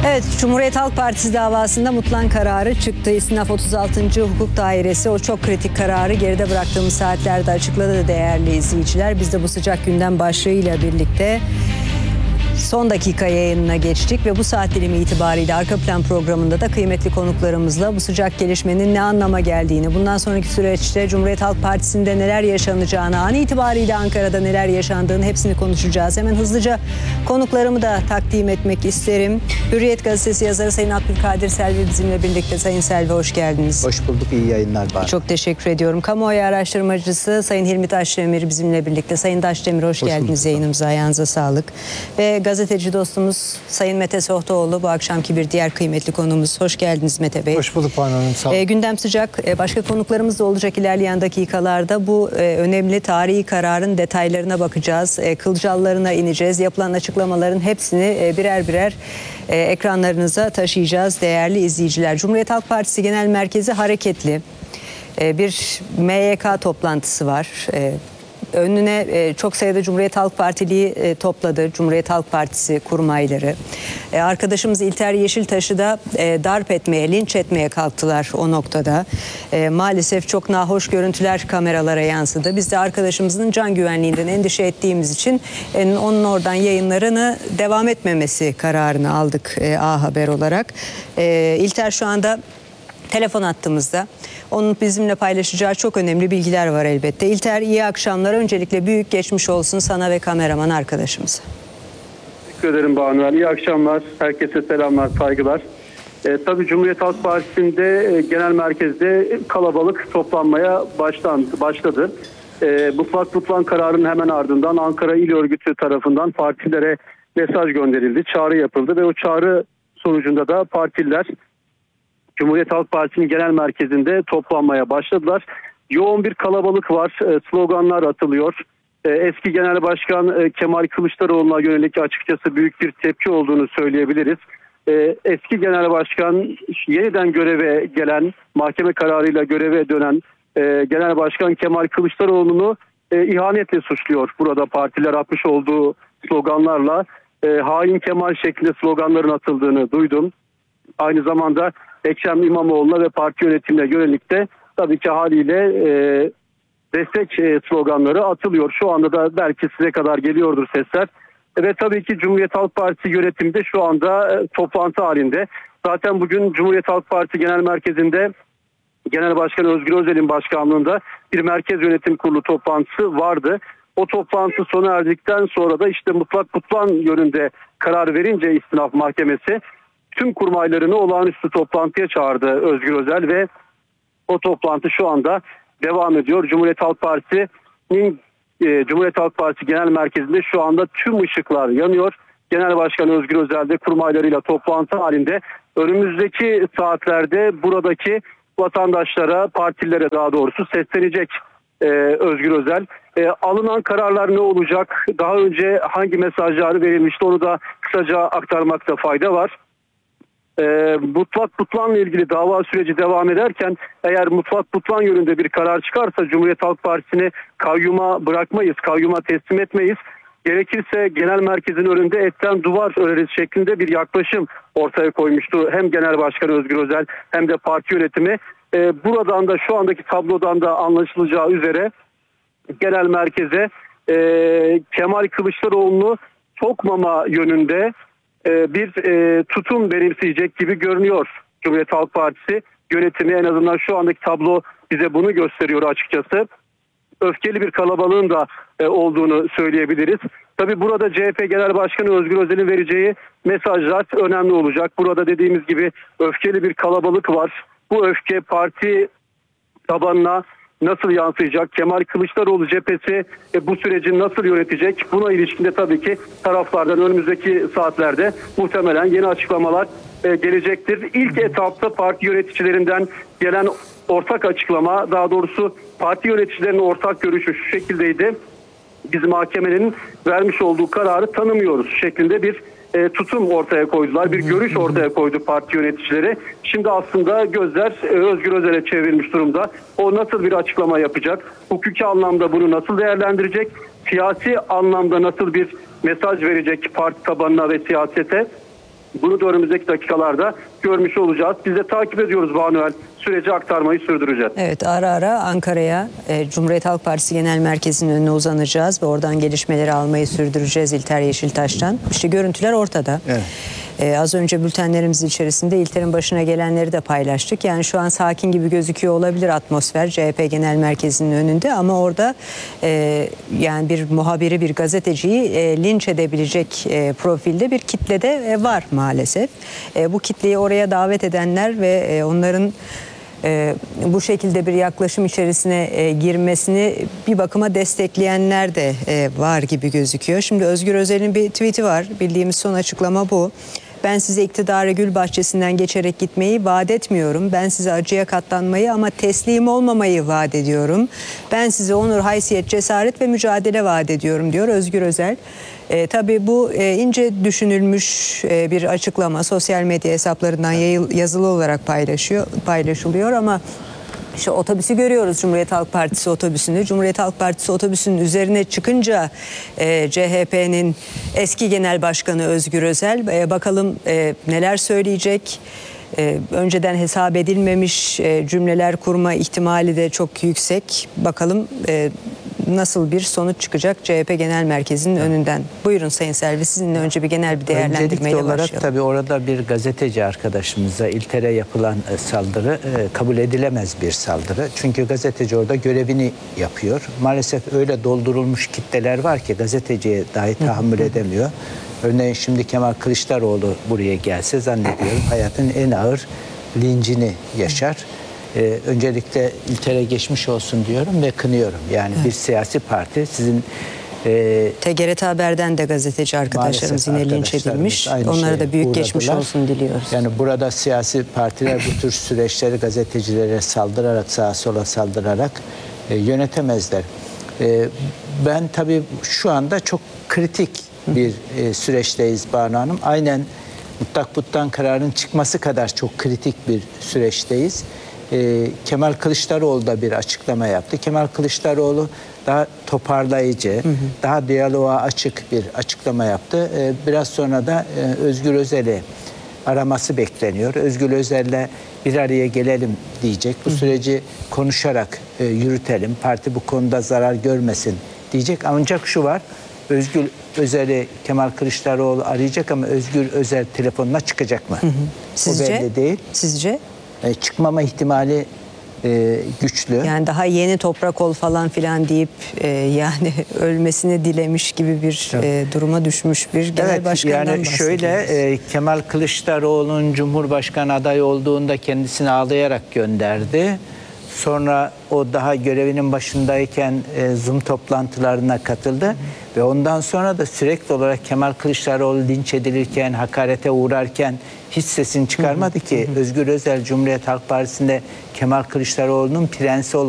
Evet, Cumhuriyet Halk Partisi davasında mutlak kararı çıktı. İstinaf 36. Hukuk Dairesi o çok kritik kararı geride bıraktığımız saatlerde açıkladı değerli izleyiciler. Biz de bu sıcak gündem başlığıyla birlikte son dakika yayınına geçtik ve bu saat dilimi itibariyle Arka Plan programında da kıymetli konuklarımızla bu sıcak gelişmenin ne anlama geldiğini, bundan sonraki süreçte Cumhuriyet Halk Partisi'nde neler yaşanacağını, an itibariyle Ankara'da neler yaşandığını hepsini konuşacağız. Hemen hızlıca konuklarımı da takdim etmek isterim. Hürriyet Gazetesi yazarı Sayın Abdülkadir Selvi bizimle birlikte. Sayın Selvi, hoş geldiniz. Hoş bulduk, iyi yayınlar var. Çok teşekkür ediyorum. Kamuoyu araştırmacısı Sayın Hilmi Taşdemir bizimle birlikte. Sayın Taşdemir, hoş geldiniz yayınımıza, ayağınıza sağlık. Ve gazeteci dostumuz Sayın Mete Sohtoğlu bu akşamki bir diğer kıymetli konuğumuz. Hoş geldiniz Mete Bey. Hoş bulduk Banu Hanım, sağ olun. Gündem sıcak. Başka konuklarımız da olacak ilerleyen dakikalarda. Bu önemli tarihi kararın detaylarına bakacağız. Kılcallarına ineceğiz. Yapılan açıklamaların hepsini birer birer ekranlarınıza taşıyacağız değerli izleyiciler. Cumhuriyet Halk Partisi Genel Merkezi hareketli. Bir MYK toplantısı var. Önüne çok sayıda Cumhuriyet Halk Partiliği topladı. Cumhuriyet Halk Partisi kurmayları. Arkadaşımız İlter Yeşiltaş'ı da darp etmeye, linç etmeye kalktılar o noktada. Maalesef çok nahoş görüntüler kameralara yansıdı. Biz de arkadaşımızın can güvenliğinden endişe ettiğimiz için onun oradan yayınlarını devam etmemesi kararını aldık A Haber olarak. İlter şu anda telefon hattımızda. Onun bizimle paylaşacağı çok önemli bilgiler var elbette. İlter, iyi akşamlar. Öncelikle büyük geçmiş olsun sana ve kameraman arkadaşımıza. Teşekkür ederim Banu. İyi akşamlar. Herkese selamlar, saygılar. Tabii Cumhuriyet Halk Partisi'nde genel merkezde kalabalık toplanmaya başladı. Mutlak kararının hemen ardından Ankara İl Örgütü tarafından partilere mesaj gönderildi, çağrı yapıldı ve o çağrı sonucunda da partililer Cumhuriyet Halk Partisi'nin genel merkezinde toplanmaya başladılar. Yoğun bir kalabalık var, sloganlar atılıyor. Eski Genel Başkan Kemal Kılıçdaroğlu'na yönelik açıkçası büyük bir tepki olduğunu söyleyebiliriz. Eski Genel Başkan, yeniden göreve gelen, mahkeme kararıyla göreve dönen Genel Başkan Kemal Kılıçdaroğlu'nu ihanetle suçluyor. Burada partiler atmış olduğu sloganlarla hain Kemal şeklinde sloganların atıldığını duydum. Aynı zamanda Ekrem İmamoğlu'na ve parti yönetimine yönelik de tabii ki haliyle destek sloganları atılıyor. Şu anda da belki size kadar geliyordur sesler. Ve tabii ki Cumhuriyet Halk Partisi yönetimi de şu anda toplantı halinde. Zaten bugün Cumhuriyet Halk Partisi Genel Merkezi'nde Genel Başkan Özgür Özel'in başkanlığında bir Merkez Yönetim Kurulu toplantısı vardı. O toplantı sona erdikten sonra da işte mutlak yönünde karar verince İstinaf Mahkemesi tüm kurmaylarını olağanüstü toplantıya çağırdı Özgür Özel ve o toplantı şu anda devam ediyor. Cumhuriyet Halk Partisi Genel Merkezi'nde şu anda tüm ışıklar yanıyor. Genel Başkan Özgür Özel de kurmaylarıyla toplantı halinde. Önümüzdeki saatlerde buradaki vatandaşlara, partilere daha doğrusu seslenecek Özgür Özel. Alınan kararlar ne olacak? Daha önce hangi mesajlar verilmişti onu da kısaca aktarmakta fayda var. Mutlakla ilgili dava süreci devam ederken eğer mutlak yönünde bir karar çıkarsa Cumhuriyet Halk Partisi'ni kayyuma bırakmayız, kayyuma teslim etmeyiz. Gerekirse genel merkezin önünde etten duvar öreriz şeklinde bir yaklaşım ortaya koymuştu. Hem Genel Başkan Özgür Özel hem de parti yönetimi. Buradan da şu andaki tablodan da anlaşılacağı üzere genel merkeze Kemal Kılıçdaroğlu'nu sokmama yönünde bir tutum benimseyecek gibi görünüyor Cumhuriyet Halk Partisi yönetimi. En azından şu andaki tablo bize bunu gösteriyor açıkçası. Öfkeli bir kalabalığın da olduğunu söyleyebiliriz. Tabii burada CHP Genel Başkanı Özgür Özel'in vereceği mesajlar önemli olacak. Burada dediğimiz gibi öfkeli bir kalabalık var. Bu öfke parti tabanına nasıl yansıyacak? Kemal Kılıçdaroğlu cephesi bu süreci nasıl yönetecek? Buna ilişkin de tabii ki taraflardan önümüzdeki saatlerde muhtemelen yeni açıklamalar gelecektir. İlk etapta parti yöneticilerinden gelen ortak açıklama, daha doğrusu parti yöneticilerinin ortak görüşü şu şekildeydi. Biz mahkemenin vermiş olduğu kararı tanımıyoruz şeklinde bir tutum ortaya koydular. Bir görüş ortaya koydu parti yöneticileri. Şimdi aslında gözler Özgür Özel'e çevrilmiş durumda. O nasıl bir açıklama yapacak? Hukuki anlamda bunu nasıl değerlendirecek? Siyasi anlamda nasıl bir mesaj verecek parti tabanına ve siyasete? Bunu da önümüzdeki dakikalarda görmüş olacağız. Biz de takip ediyoruz Banuel. Süreci aktarmayı sürdüreceğiz. Evet, ara ara Ankara'ya Cumhuriyet Halk Partisi Genel Merkezi'nin önüne uzanacağız ve oradan gelişmeleri almayı sürdüreceğiz İlter Yeşiltaş'tan. İşte görüntüler ortada. Evet. Az önce bültenlerimiz içerisinde İlter'in başına gelenleri de paylaştık. Yani şu an sakin gibi gözüküyor olabilir atmosfer CHP Genel Merkezi'nin önünde ama orada yani bir muhabiri, bir gazeteciyi linç edebilecek profilde bir kitlede var maalesef. Bu kitleyi oraya davet edenler ve onların bu şekilde bir yaklaşım içerisine girmesini bir bakıma destekleyenler de var gibi gözüküyor. Şimdi Özgür Özel'in bir tweet'i var. Bildiğimiz son açıklama bu. Ben size iktidara gül bahçesinden geçerek gitmeyi vaat etmiyorum. Ben size acıya katlanmayı ama teslim olmamayı vaat ediyorum. Ben size onur, haysiyet, cesaret ve mücadele vaat ediyorum diyor Özgür Özel. Tabii bu ince düşünülmüş bir açıklama. Sosyal medya hesaplarından yazılı olarak paylaşılıyor ama İşte otobüsü görüyoruz, Cumhuriyet Halk Partisi otobüsünü. Cumhuriyet Halk Partisi otobüsünün üzerine çıkınca CHP'nin eski genel başkanı Özgür Özel bakalım neler söyleyecek. Önceden hesap edilmemiş cümleler kurma ihtimali de çok yüksek. Bakalım nasıl bir sonuç çıkacak CHP Genel Merkezi'nin önünden. Buyurun Sayın Selvi, sizinle önce bir genel bir değerlendirmeyle Öncelikli olarak başlayalım. tabii orada bir gazeteci arkadaşımıza İlter'e yapılan saldırı kabul edilemez bir saldırı. Çünkü gazeteci orada görevini yapıyor. Maalesef öyle doldurulmuş kitleler var ki gazeteciye dahi tahammül edemiyor. Örneğin şimdi Kemal Kılıçdaroğlu buraya gelse zannediyorum hayatın en ağır lincini yaşar. Öncelikle İlter'e geçmiş olsun diyorum ve kınıyorum. Yani bir siyasi parti sizin TGRT Haber'den de gazeteci arkadaşlarımız yine linç edilmiş. Onlara da büyük geçmiş olsun diliyoruz. Yani burada siyasi partiler bu tür süreçleri gazetecilere saldırarak, sağa sola saldırarak yönetemezler. Ben tabii şu anda çok kritik bir süreçteyiz Banu Hanım. Aynen mutlak kararın çıkması kadar çok kritik bir süreçteyiz. Kemal Kılıçdaroğlu da bir açıklama yaptı. Kemal Kılıçdaroğlu daha toparlayıcı, daha diyaloğa açık bir açıklama yaptı. Biraz sonra da Özgür Özel'i araması bekleniyor. Özgür Özel'le bir araya gelelim diyecek. Bu süreci konuşarak yürütelim. Parti bu konuda zarar görmesin diyecek. Ancak şu var, Özgür Özel'i Kemal Kılıçdaroğlu arayacak ama Özgür Özel telefonuna çıkacak mı? Sizce? O belli değil. Sizce? Çıkmama ihtimali güçlü. Yani daha yeni toprak ol falan filan deyip yani ölmesini dilemiş gibi bir duruma düşmüş bir genel başkandan yani bahsediyoruz. şöyle Kemal Kılıçdaroğlu'nun Cumhurbaşkanı adayı olduğunda kendisini ağlayarak gönderdi. Sonra o daha görevinin başındayken Zoom toplantılarına katıldı. Ve ondan sonra da sürekli olarak Kemal Kılıçdaroğlu linç edilirken, hakarete uğrarken hiç sesini çıkarmadı ki. Özgür Özel Cumhuriyet Halk Partisi'nde Kemal Kılıçdaroğlu'nun prensi olarak